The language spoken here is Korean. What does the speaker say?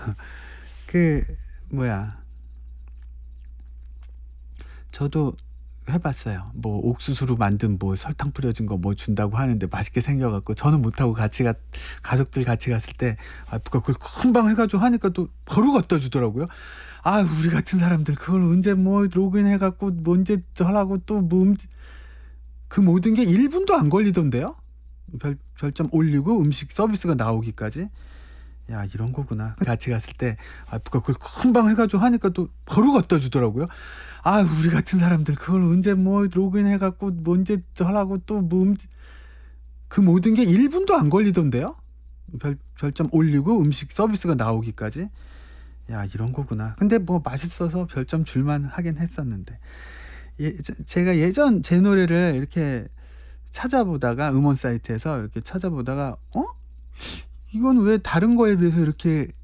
그 뭐야 저도 해 봤어요. 뭐 옥수수로 만든 뭐 설탕 뿌려진 거 뭐 준다고 하는데 맛있게 생겨 갖고 저는 못 하고 가족들 같이 갔을 때 와이프가 그걸 금방 해 가지고 하니까 또 바로 갖다 주더라고요. 아 우리 같은 사람들 그걸 언제 뭐 로그인해 갖고 뭐 언제 저 하라고 또 뭐 그 모든 게 1 분도 안 걸리던데요. 별점 올리고 음식 서비스가 나오기까지. 야 이런 거구나. 같이 갔을 때 와이프가 그걸 금방 해 가지고 하니까 또 바로 갖다 주더라고요. 아 우리 같은 사람들 그걸 언제 뭐 로그인해 갖고 뭐 언제 저 하라고 또 뭐 그 모든 게 1 분도 안 걸리던데요. 별점 올리고 음식 서비스가 나오기까지. 야 이런 거구나. 근데 뭐 맛있어서 별점 줄 만하긴 했었는데. 제가 예전 제 노래를 이렇게 찾아보다가 음원 사이트에서 이렇게 찾아보다가 '어? 이건 왜 다른 거에 비해서 이렇게